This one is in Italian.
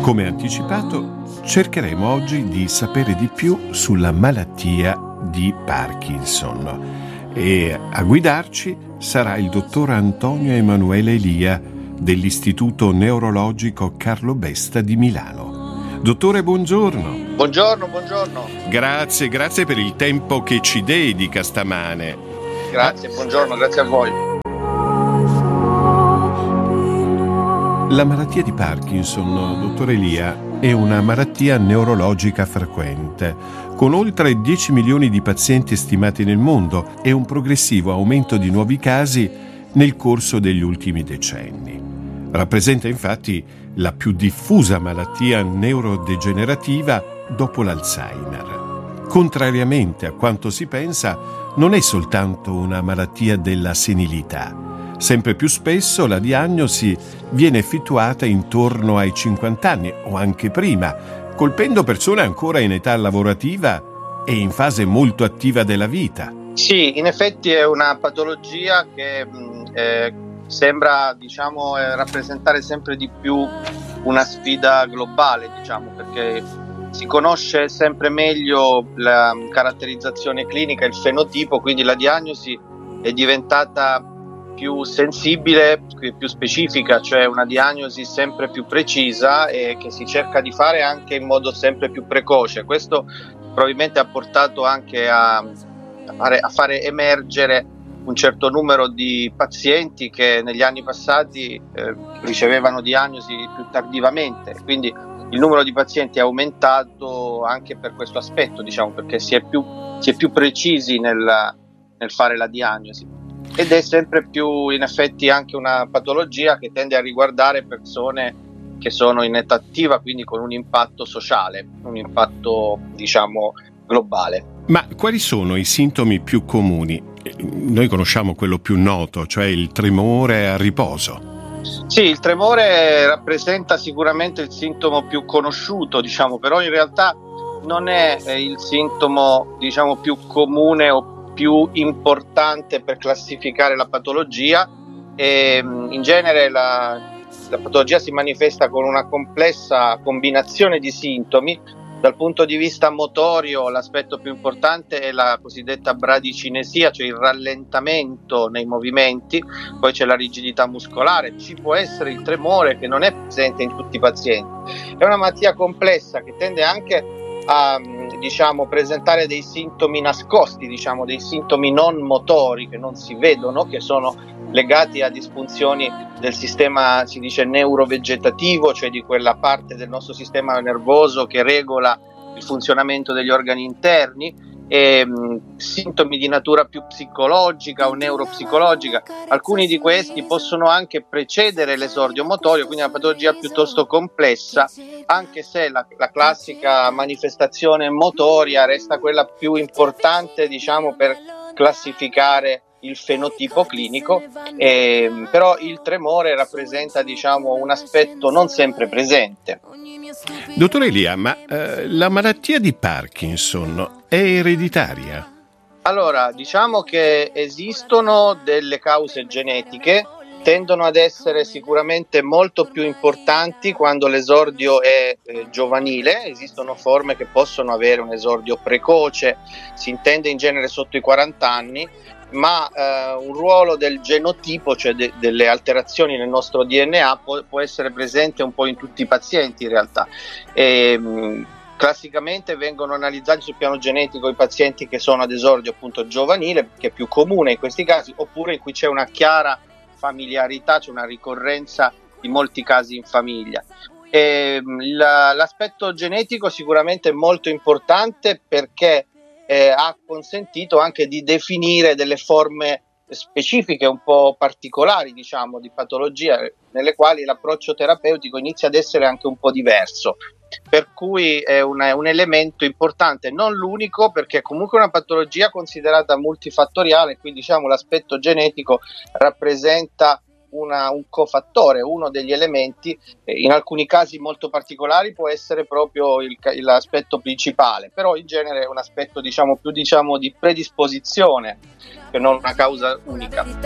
Come anticipato, cercheremo oggi di sapere di più sulla malattia di Parkinson e a guidarci sarà il dottor Antonio Emanuele Elia dell'Istituto Neurologico Carlo Besta di Milano. Dottore, buongiorno. Buongiorno. Grazie per il tempo che ci dedica stamane. Grazie, buongiorno, grazie a voi. La malattia di Parkinson, dottor Elia, è una malattia neurologica frequente, con oltre 10 milioni di pazienti stimati nel mondo e un progressivo aumento di nuovi casi nel corso degli ultimi decenni. Rappresenta infatti la più diffusa malattia neurodegenerativa dopo l'Alzheimer. Contrariamente a quanto si pensa, non è soltanto una malattia della senilità. Sempre più spesso la diagnosi viene effettuata intorno ai 50 anni o anche prima, colpendo persone ancora in età lavorativa e in fase molto attiva della vita. Sì, in effetti è una patologia che sembra, rappresentare sempre di più una sfida globale, perché si conosce sempre meglio la caratterizzazione clinica, il fenotipo, quindi la diagnosi è diventata più sensibile, più specifica, cioè una diagnosi sempre più precisa e che si cerca di fare anche in modo sempre più precoce. Questo probabilmente ha portato anche a fare emergere un certo numero di pazienti che negli anni passati ricevevano diagnosi più tardivamente, quindi il numero di pazienti è aumentato anche per questo aspetto, perché si è più precisi nel fare la diagnosi. Ed è sempre più in effetti anche una patologia che tende a riguardare persone che sono in età attiva, quindi con un impatto sociale, un impatto globale. Ma quali sono i sintomi più comuni? Noi conosciamo quello più noto, cioè il tremore a riposo. Sì, il tremore rappresenta sicuramente il sintomo più conosciuto, però in realtà non è il sintomo più comune o più importante per classificare la patologia. E in genere la patologia si manifesta con una complessa combinazione di sintomi. Dal punto di vista motorio l'aspetto più importante è la cosiddetta bradicinesia, cioè il rallentamento nei movimenti, poi c'è la rigidità muscolare, ci può essere il tremore che non è presente in tutti i pazienti. È una malattia complessa che tende anche a presentare dei sintomi nascosti, dei sintomi non motori che non si vedono, che sono legati a disfunzioni del sistema, si dice neurovegetativo, cioè di quella parte del nostro sistema nervoso che regola il funzionamento degli organi interni, e sintomi di natura più psicologica o neuropsicologica. Alcuni di questi possono anche precedere l'esordio motorio, quindi è una patologia piuttosto complessa, anche se la classica manifestazione motoria resta quella più importante per classificare il fenotipo clinico, però il tremore rappresenta un aspetto non sempre presente. Dottore Elia, ma la malattia di Parkinson è ereditaria? Allora, che esistono delle cause genetiche, tendono ad essere sicuramente molto più importanti quando l'esordio è giovanile. Esistono forme che possono avere un esordio precoce, si intende in genere sotto i 40 anni, ma un ruolo del genotipo, cioè delle alterazioni nel nostro DNA, può essere presente un po' in tutti i pazienti in realtà. Classicamente vengono analizzati sul piano genetico i pazienti che sono ad esordio appunto giovanile, che è più comune in questi casi, oppure in cui c'è una chiara familiarità, c'è una ricorrenza di molti casi in famiglia. L'aspetto genetico sicuramente è molto importante perché ha consentito anche di definire delle forme specifiche un po' particolari di patologia, nelle quali l'approccio terapeutico inizia ad essere anche un po' diverso, per cui è un elemento importante, non l'unico, perché comunque è una patologia considerata multifattoriale, quindi l'aspetto genetico rappresenta un cofattore, uno degli elementi. In alcuni casi molto particolari può essere proprio l'aspetto principale, però in genere è un aspetto più di predisposizione che non una causa unica.